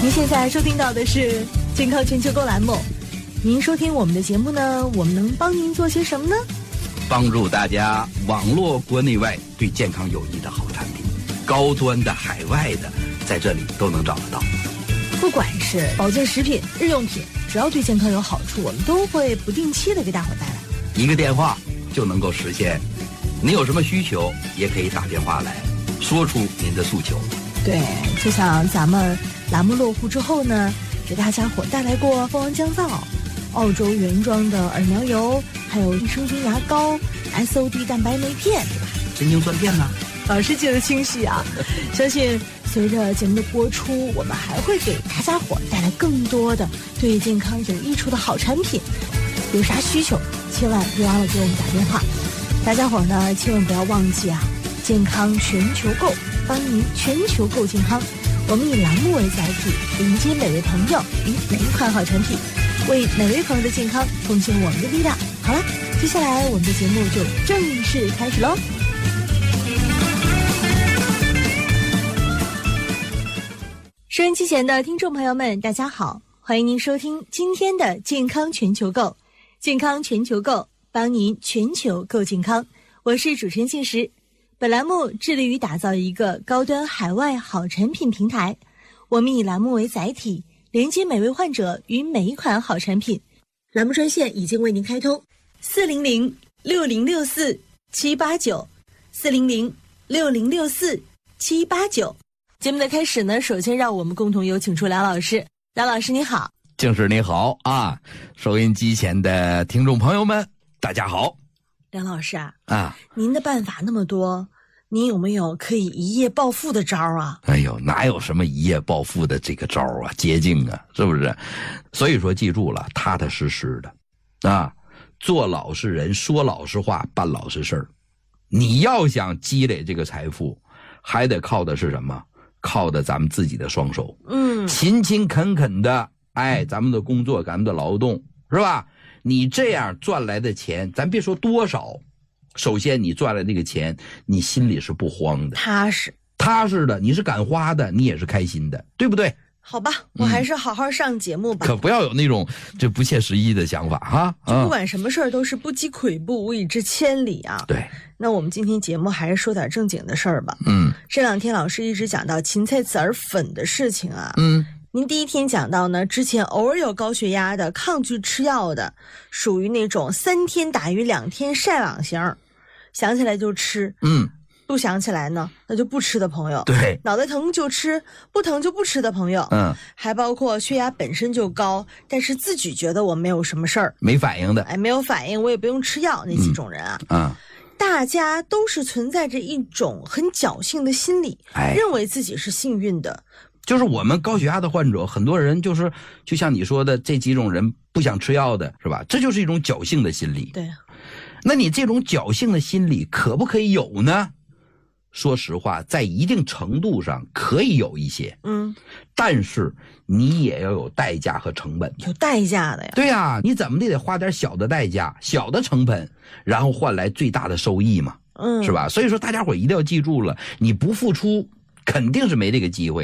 您现在收听到的是健康全球购栏目。您收听我们的节目呢，我们能帮您做些什么呢？ 帮助大家网络国内外对健康有益的好产品，高端的、海外的，在这里都能找得到。 不管是保健食品、日用品，只要对健康有好处，我们都会不定期的给大伙带来。 一个电话就能够实现。您有什么需求，也可以打电话来，说出您的诉求。 对，就像咱们栏目落户之后呢，给大家伙带来过蜂王降皂、澳洲原装的耳苗油，还有益生菌牙膏、SOD 蛋白酶片，对吧？ 神经酸片呢？ 老师记得清晰啊！相信随着节目的播出，我们还会给大家伙带来更多的对健康有益处的好产品。有啥需求，千万别忘了给我们打电话。大家伙呢，千万不要忘记啊！健康全球购，帮您全球购健康。我们以栏目为载体，迎接每位朋友与每一款好产品，为每位朋友的健康奉献我们的力量。好了，接下来我们的节目就正式开始喽。收音机前的听众朋友们，大家好，欢迎您收听今天的健康全球购。健康全球购，帮您全球购健康。我是主持人信实。本栏目致力于打造一个高端海外好产品平台，我们以栏目为载体，连接每位患者与每一款好产品。栏目专线已经为您开通，400-6064-789，400-6064-789。节目的开始呢，首先让我们共同有请出梁老师。梁老师你好。 静师你好啊，收音机前的听众朋友们大家好。 梁老师啊，您的办法那么多，您有没有可以一夜暴富的招啊？ 哎呦，哪有什么一夜暴富的这个招啊，捷径啊，是不是？所以说记住了，踏踏实实的啊，做老实人，说老实话，办老实事儿。你要想积累这个财富，还得靠的是什么？靠的咱们自己的双手，勤勤恳恳的，咱们的工作，咱们的劳动，是吧？你这样赚来的钱，咱别说多少，首先你赚来那个钱，你心里是不慌的，踏实的，你是敢花的，你也是开心的，对不对？ 好吧，我还是好好上节目吧。 可不要有那种这不切实际的想法哈。 不管什么事儿都是不积跬步，无以至千里啊。 对。 那我们今天节目还是说点正经的事儿吧。这两天老师一直讲到芹菜籽儿粉的事情啊。您第一天讲到呢，之前偶尔有高血压的、抗拒吃药的，属于那种3天打鱼2天晒网型，想起来就吃，不想起来呢，那就不吃的朋友， 对， 脑袋疼就吃，不疼就不吃的朋友，还包括血压本身就高，但是自己觉得我没有什么事儿， 没反应的， 没有反应，我也不用吃药，那几种人啊，大家都是存在着一种很侥幸的心理，认为自己是幸运的。 就是我们高血压的患者，很多人就是就像你说的这几种人不想吃药的，是吧？这就是一种侥幸的心理。 对， 那你这种侥幸的心理可不可以有呢？说实话，在一定程度上可以有一些，但是你也要有代价和成本， 有代价的呀。 对呀，你怎么得花点小的代价、小的成本，然后换来最大的收益嘛，是吧？所以说大家伙一定要记住了，你不付出，肯定是没这个机会。